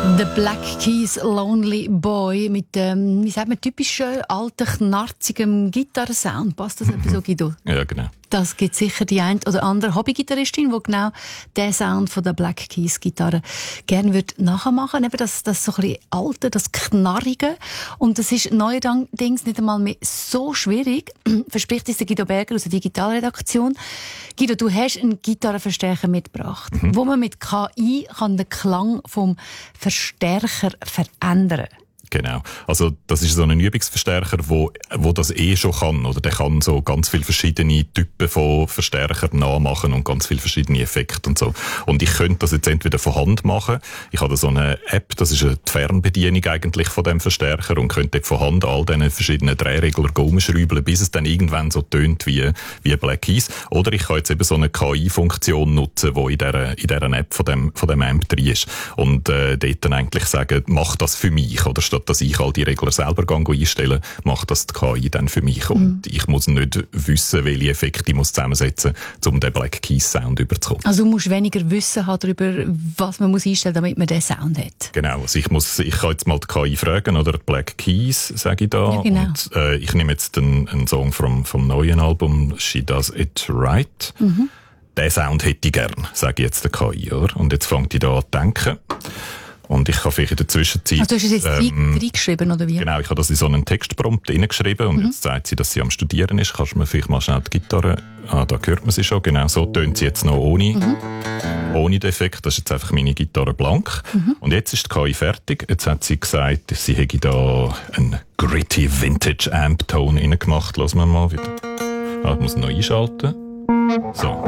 The Black Keys Lonely Boy mit wie sagt man, typischen alten, knarzigen Gitarrensound. Passt das etwa so, Guido? Ja, genau. Das gibt sicher die ein oder andere Hobbygitarristin, die genau den Sound von der Black Keys Gitarre gerne nachmachen würde. Eben das so ein bisschen alte, das Knarrige. Und das ist neuerdings nicht einmal mehr so schwierig. Verspricht uns der Guido Berger aus der Digitalredaktion. Guido, du hast einen Gitarrenverstärker mitgebracht, wo man mit KI kann den Klang vom Verstärker verändern. Genau. Also, das ist so ein Übungsverstärker, wo das schon kann. Oder der kann so ganz viele verschiedene Typen von Verstärkern nachmachen und ganz viele verschiedene Effekte und so. Und ich könnte das jetzt entweder von Hand machen. Ich habe da so eine App, das ist die Fernbedienung eigentlich von dem Verstärker und könnte von Hand all diese verschiedenen Drehregler umschrauben, bis es dann irgendwann so tönt wie Black Keys. Oder ich kann jetzt eben so eine KI-Funktion nutzen, die in dieser App von dem Amp drin ist. Und dort dann eigentlich sagen, mach das für mich. Oder statt dass ich all die Regler selber einstellen, macht das die KI dann für mich. Und ich muss nicht wissen, welche Effekte ich zusammensetzen muss, um den Black Keys Sound überzukommen. Also du musst weniger Wissen haben darüber, was man einstellen muss, damit man den Sound hat. Genau. Also ich kann jetzt mal die KI fragen, oder die Black Keys, sage ich da. Ja, genau. Und ich nehme jetzt einen Song vom neuen Album, She Does It Right. Den Sound hätte ich gern, sage ich jetzt der KI, oder? Und jetzt fängt ich da an zu denken. Und ich kann vielleicht in der Zwischenzeit... Also du hast es jetzt reingeschrieben, oder wie? Genau, ich habe das in so einen Textprompt reingeschrieben und jetzt sagt sie, dass sie am Studieren ist. Kannst du mir vielleicht mal schnell die Gitarre... da hört man sie schon, genau. So tönt sie jetzt noch ohne Defekt. Das ist jetzt einfach meine Gitarre blank. Und jetzt ist die KI fertig. Jetzt hat sie gesagt, sie hätte da einen gritty Vintage Amp-Ton reingemacht. Lassen wir mal wieder. Ich muss ihn noch einschalten. So.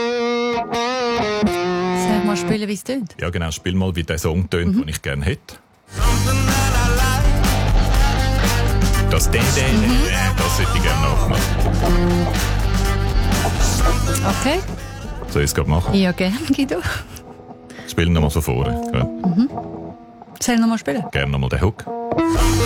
Sag mal spielen, wie es tönt. Ja, genau. Spiel mal, wie der Song tönt, den ich gerne hätte. Das das hätte ich gerne nachmachen. Okay. Soll ich es gerade machen? Ja, gerne, Guido. Spielen nochmal von vorne. Soll ich nochmal spielen? Gerne nochmal den Hook.